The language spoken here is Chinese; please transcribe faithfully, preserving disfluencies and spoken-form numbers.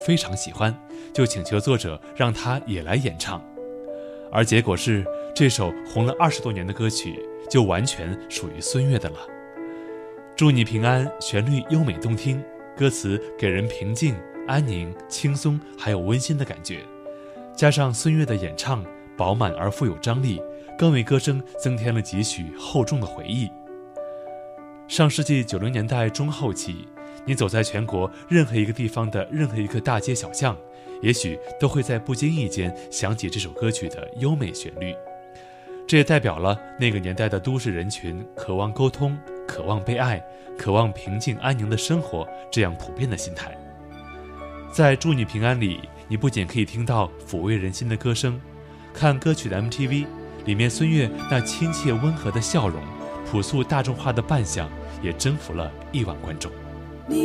非常喜欢，就请求作者让他也来演唱。而结果是，这首红了二十多年的歌曲就完全属于孙悦的了。祝你平安，旋律优美动听，歌词给人平静、安宁、轻松还有温馨的感觉，加上孙悦的演唱饱满而富有张力，更为歌声增添了几许厚重的回忆。上世纪九零年代中后期，你走在全国任何一个地方的任何一个大街小巷，也许都会在不经意间想起这首歌曲的优美旋律。这也代表了那个年代的都市人群渴望沟通、渴望被爱、渴望平静安宁的生活这样普遍的心态。在祝你平安里，你不仅可以听到抚慰人心的歌声，看歌曲的 M T V 里面孙悦那亲切温和的笑容，朴素大众化的扮相也征服了亿万观众。